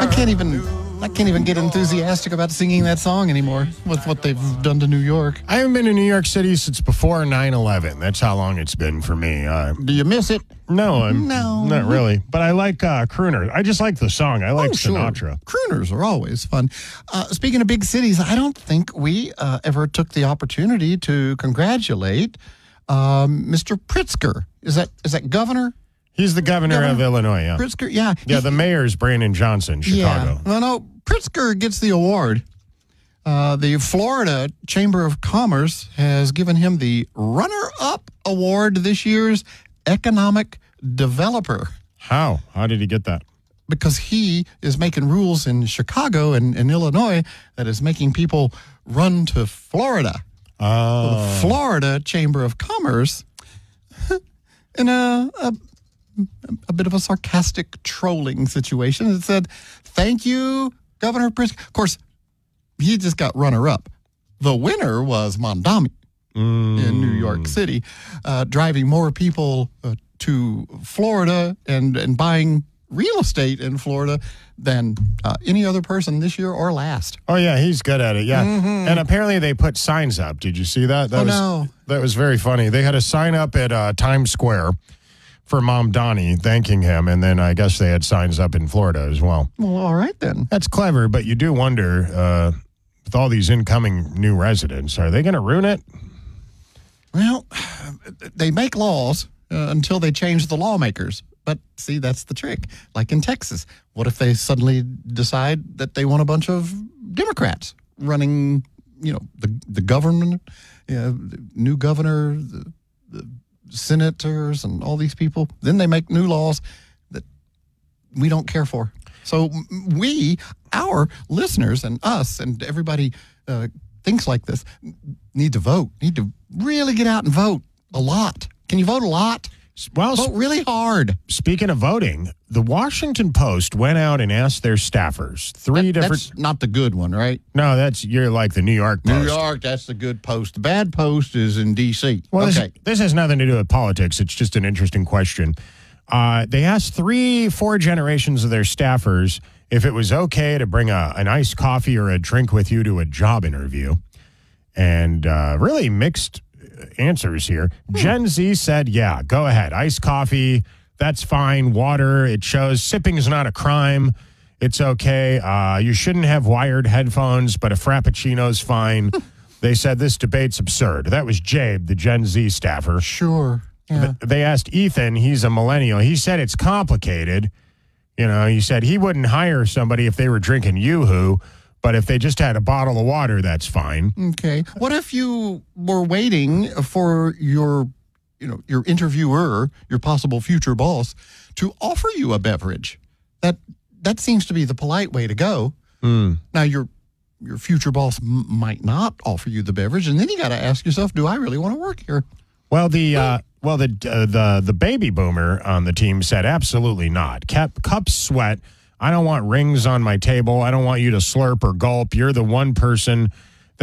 I can't even get enthusiastic about singing that song anymore with what they've done to New York. I haven't been to New York City since before 9/11. That's how long it's been for me. Do you miss it? No, No. not really. But I like Crooner. I just like the song. I like Sinatra. Sure. Crooners are always fun. Speaking of big cities, I don't think we ever took the opportunity to congratulate Mr. Pritzker. Is that governor? He's the governor of Illinois, yeah. Pritzker, yeah. Yeah, the mayor's Brandon Johnson, Chicago. Yeah. No, Pritzker gets the award. The Florida Chamber of Commerce has given him the runner-up award this year's Economic Developer. How? How did he get that? Because he is making rules in Chicago and in Illinois that is making people run to Florida. Oh. The Florida Chamber of Commerce, in a bit of a sarcastic trolling situation, it said, "Thank you, Governor Pritzker." Of course, he just got runner-up. The winner was Mondami in New York City, driving more people to Florida and buying real estate in Florida than any other person this year or last. Oh, yeah, he's good at it, yeah. And apparently they put signs up. Did you see that? No. That was very funny. They had a sign up at Times Square for Mom Donnie thanking him, and then I guess they had signs up in Florida as well. Well, all right then. That's clever, but you do wonder, with all these incoming new residents, are they going to ruin it? Well, they make laws until they change the lawmakers. But see, that's the trick. Like in Texas, what if they suddenly decide that they want a bunch of Democrats running, the government, the new governor, the senators, and all these people? Then they make new laws that we don't care for. So our listeners and us and everybody thinks like this, need to vote, need to really get out and vote a lot. Can you vote a lot? Well, vote really hard. Speaking of voting, the Washington Post went out and asked their staffers That's not the good one, right? No, you're like the New York Post. New York, that's the good Post. The bad Post is in D.C. Well, okay. This has nothing to do with politics. It's just an interesting question. They asked 3-4 generations of their staffers if it was okay to bring an iced coffee or a drink with you to a job interview. And really mixed answers here. Gen Z said, yeah, go ahead. Iced coffee, that's fine. Water, it shows sipping is not a crime. It's okay. You shouldn't have wired headphones, but a Frappuccino's fine. They said this debate's absurd. That was Jabe, the Gen Z staffer. Sure. Yeah. They asked Ethan, he's a millennial. He said it's complicated. He said he wouldn't hire somebody if they were drinking Yoo-Hoo, but if they just had a bottle of water, that's fine. Okay. What if you were waiting for your interviewer, your possible future boss, to offer you a beverage? That seems to be the polite way to go. Now, your future boss might not offer you the beverage, and then you got to ask yourself, do I really want to work here? Well, the baby boomer on the team said absolutely not. Cups sweat. I don't want rings on my table. I don't want you to slurp or gulp. You're the one person